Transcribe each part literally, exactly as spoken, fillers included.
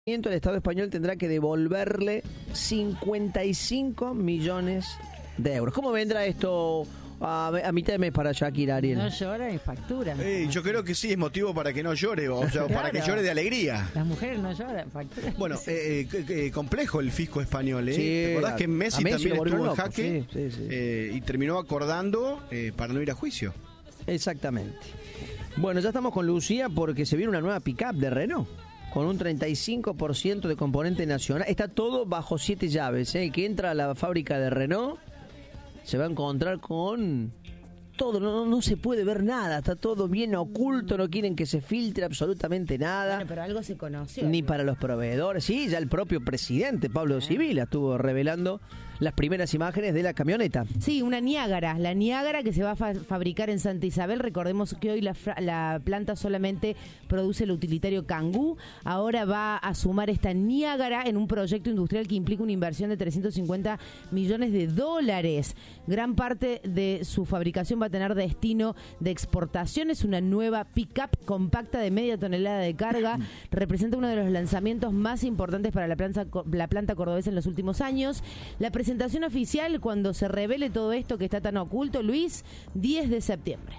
El Estado español tendrá que devolverle cincuenta y cinco millones de euros. ¿Cómo vendrá esto a, a mitad de mes para Shakira, Ariel? No llora ni factura. Eh, yo creo que sí es motivo para que no llore, o sea, Claro. para que llore de alegría. Las mujeres no lloran, factura. Bueno, eh, eh, eh, complejo el fisco español, ¿eh? Sí, ¿Te acordás que Messi, a Messi también lo volvió estuvo en loco, jaque sí, sí, sí. Eh, y terminó acordando eh, para no ir a juicio? Exactamente. Bueno, ya estamos con Lucía porque se viene una nueva pick-up de Renault con un treinta y cinco por ciento de componente nacional. Está todo bajo siete llaves, ¿eh? El que entra a la fábrica de Renault se va a encontrar con todo, no, no se puede ver nada, está todo bien oculto, no quieren que se filtre absolutamente nada. Bueno, pero algo se conoció. Ni para los proveedores. Sí, ya el propio presidente, Pablo Civila, estuvo revelando las primeras imágenes de la camioneta. Sí, una Niágara, la Niágara que se va a fa fabricar en Santa Isabel. Recordemos que hoy la, la planta solamente produce el utilitario Kangoo. Ahora va a sumar esta Niágara en un proyecto industrial que implica una inversión de trescientos cincuenta millones de dólares. Gran parte de su fabricación va a tener destino de exportación. Es una nueva pick-up compacta de media tonelada de carga. Representa uno de los lanzamientos más importantes para la planta, la planta cordobesa en los últimos años. La presentación oficial, cuando se revele todo esto que está tan oculto, Luis, diez de septiembre.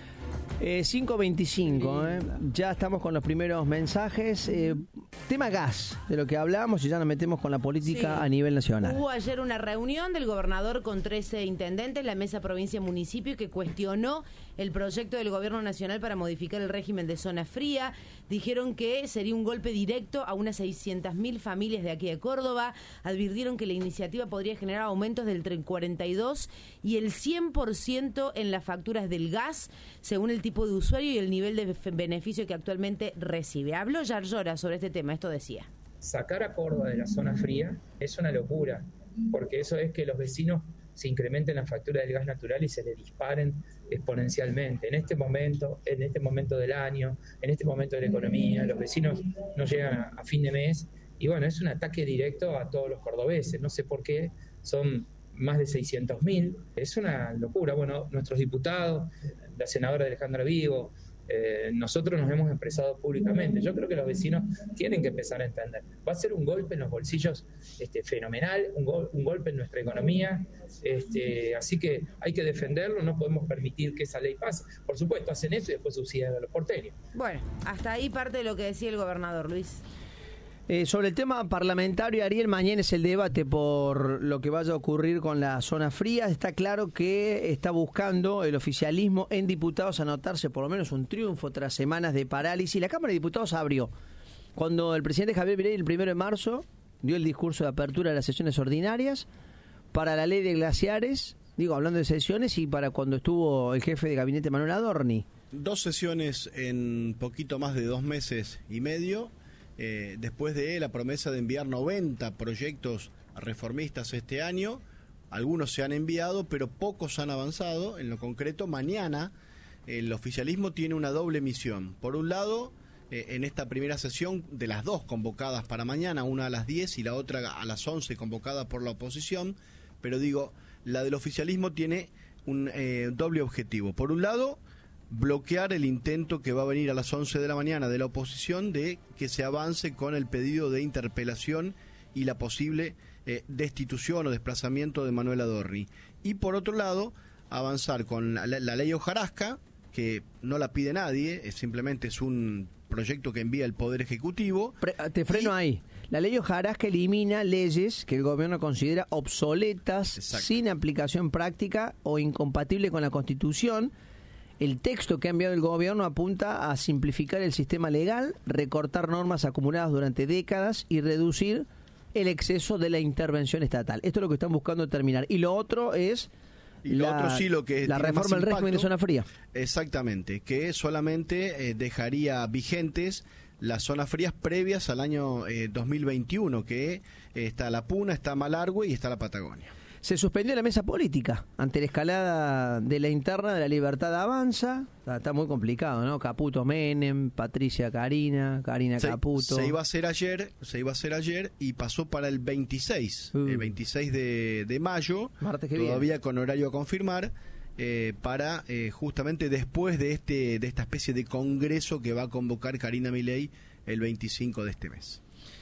Eh, cinco veinticinco, eh. Ya estamos con los primeros mensajes. Eh, tema gas, de lo que hablamos, y ya nos metemos con la política Sí. a nivel nacional. Hubo ayer una reunión del gobernador con trece intendentes, la mesa provincia-municipio, que cuestionó el proyecto del gobierno nacional para modificar el régimen de zona fría. Dijeron que sería un golpe directo a unas seiscientas mil familias de aquí de Córdoba. Advirtieron que la iniciativa podría generar aumentos del entre el cuarenta y dos y el cien por ciento en las facturas del gas, según el tipo de usuario y el nivel de beneficio que actualmente recibe. Habló Yarlora sobre este tema, esto decía. Sacar a Córdoba de la zona fría es una locura, porque eso es que los vecinos se incrementen la factura del gas natural y se le disparen exponencialmente. En este momento, en este momento del año, en este momento de la economía, los vecinos no llegan a, a fin de mes y bueno, es un ataque directo a todos los cordobeses. No sé por qué, son más de seiscientos mil, es una locura. Bueno, nuestros diputados, la senadora Alejandra Vigo, eh, nosotros nos hemos expresado públicamente. Yo creo que los vecinos tienen que empezar a entender. Va a ser un golpe en los bolsillos este, fenomenal, un, gol, un golpe en nuestra economía, este, así que hay que defenderlo, no podemos permitir que esa ley pase. Por supuesto, hacen eso y después subsidian a los porteños. Bueno, hasta ahí parte de lo que decía el gobernador, Luis. Eh, sobre el tema parlamentario, Ariel, mañana es el debate por lo que vaya a ocurrir con la zona fría. Está claro que está buscando el oficialismo en diputados anotarse por lo menos un triunfo tras semanas de parálisis. La Cámara de Diputados abrió cuando el presidente Javier Milei el primero de marzo dio el discurso de apertura de las sesiones ordinarias para la ley de glaciares, digo, hablando de sesiones, y para cuando estuvo el jefe de gabinete Manuel Adorni. Dos sesiones en poquito más de dos meses y medio. Eh, después de la promesa de enviar noventa proyectos reformistas este año, algunos se han enviado, pero pocos han avanzado. En lo concreto, mañana el oficialismo tiene una doble misión. Por un lado, eh, en esta primera sesión, de las dos convocadas para mañana, una a las diez y la otra a las once, convocada por la oposición, pero digo, la del oficialismo tiene un eh, doble objetivo. Por un lado, bloquear el intento que va a venir a las once de la mañana de la oposición de que se avance con el pedido de interpelación y la posible eh, destitución o desplazamiento de Manuel Adorni. Y por otro lado, avanzar con la, la ley hojarasca, que no la pide nadie, es simplemente es un proyecto que envía el Poder Ejecutivo. Pre te freno y... ahí. La ley hojarasca elimina leyes que el gobierno considera obsoletas, Exacto. sin aplicación práctica o incompatible con la Constitución. El texto que ha enviado el gobierno apunta a simplificar el sistema legal, recortar normas acumuladas durante décadas y reducir el exceso de la intervención estatal. Esto es lo que están buscando terminar. Y lo otro es y lo la, otro sí, lo que la reforma del régimen de zona fría. Exactamente, que solamente eh, dejaría vigentes las zonas frías previas al año eh, dos mil veintiuno, que eh, está la Puna, está Malargüe y está la Patagonia. Se suspendió la mesa política ante la escalada de la interna de la Libertad Avanza. Está, está muy complicado, ¿no? Caputo Menem, Patricia Carina, Karina se, Caputo. Se iba a hacer ayer, se iba a hacer ayer y pasó para el veintiséis, uh. el veintiséis de, de mayo, Martes que todavía viene. Con horario a confirmar, eh, para eh, justamente después de este de esta especie de congreso que va a convocar Karina Milei el veinticinco de este mes.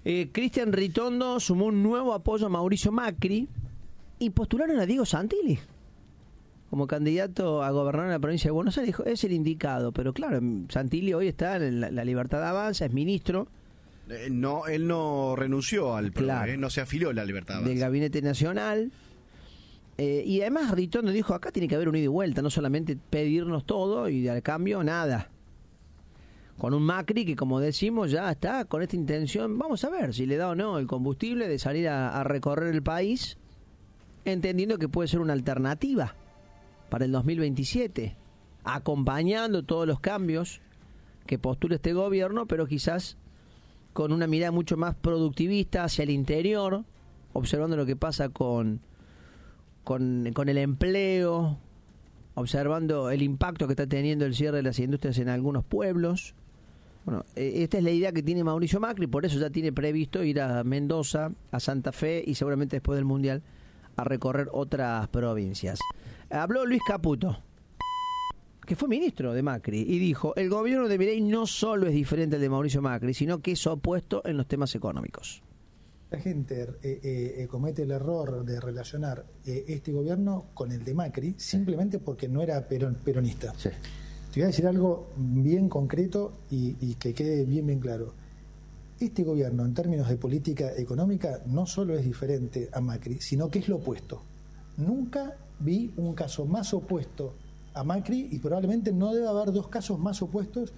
Eh, Cristian Ritondo sumó un nuevo apoyo a Mauricio Macri y postularon a Diego Santilli como candidato a gobernador en la provincia de Buenos Aires. Dijo, es el indicado, pero claro, Santilli hoy está en la, la Libertad Avanza, es ministro. Eh, no, él no renunció al P R O, Claro. eh, no se afilió a la Libertad Avanza. Del Gabinete Nacional. Eh, y además Ritondo dijo, acá tiene que haber un ida y vuelta, no solamente pedirnos todo y al cambio nada. Con un Macri que, como decimos, ya está con esta intención, vamos a ver si le da o no el combustible de salir a, a recorrer el país, entendiendo que puede ser una alternativa para el dos mil veintisiete, acompañando todos los cambios que postula este gobierno, pero quizás con una mirada mucho más productivista hacia el interior, observando lo que pasa con, con, con el empleo, observando el impacto que está teniendo el cierre de las industrias en algunos pueblos. Bueno, eh, esta es la idea que tiene Mauricio Macri, por eso ya tiene previsto ir a Mendoza, a Santa Fe y seguramente después del Mundial a recorrer otras provincias. Habló Luis Caputo, que fue ministro de Macri, y dijo, el gobierno de Milei no solo es diferente al de Mauricio Macri, sino que es opuesto en los temas económicos. La gente eh, eh, comete el error de relacionar eh, este gobierno con el de Macri simplemente porque no era peron, peronista. Sí. Te voy a decir algo bien concreto y, y que quede bien bien claro. Este gobierno, en términos de política económica, no solo es diferente a Macri, sino que es lo opuesto. Nunca vi un caso más opuesto a Macri y probablemente no debe haber dos casos más opuestos.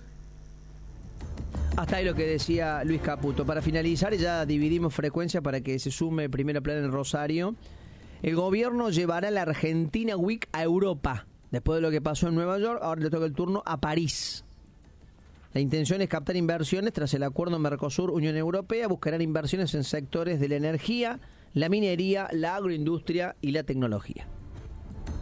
Hasta ahí lo que decía Luis Caputo. Para finalizar, ya dividimos frecuencia para que se sume Primera Plana en Rosario. El gobierno llevará la Argentina Week a Europa. Después de lo que pasó en Nueva York, ahora le toca el turno a París. La intención es captar inversiones tras el acuerdo Mercosur-Unión Europea. Buscarán inversiones en sectores de la energía, la minería, la agroindustria y la tecnología.